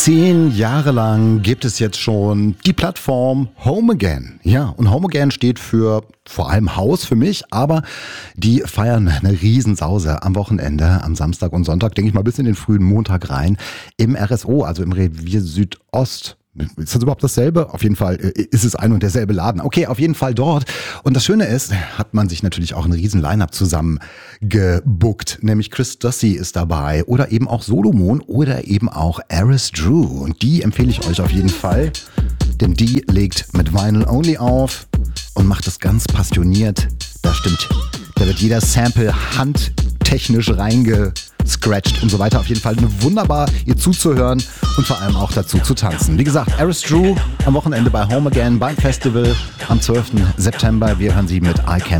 10 Jahre lang gibt es jetzt schon die Plattform Home Again. Ja, und Home Again steht für vor allem Haus für mich, aber die feiern eine Riesensause am Wochenende, am Samstag und Sonntag, denke ich mal bis in den frühen Montag rein, im RSO, also im Revier Südost. Ist das überhaupt dasselbe? Auf jeden Fall ist es ein und derselbe Laden. Okay, auf jeden Fall dort. Und das Schöne ist, hat man sich natürlich auch ein riesen Line-Up zusammen gebuckt. Nämlich Chris Dossi ist dabei oder eben auch Solomon oder eben auch Aris Drew. Und die empfehle ich euch auf jeden Fall, denn die legt mit Vinyl Only auf und macht das ganz passioniert. Da stimmt, da wird jeder Sample handtechnisch reingescratcht und so weiter. Auf jeden Fall wunderbar, ihr zuzuhören und vor allem auch dazu zu tanzen. Wie gesagt, Aris Drew am Wochenende bei Home Again beim Festival am 12. September. Wir hören sie mit I Can't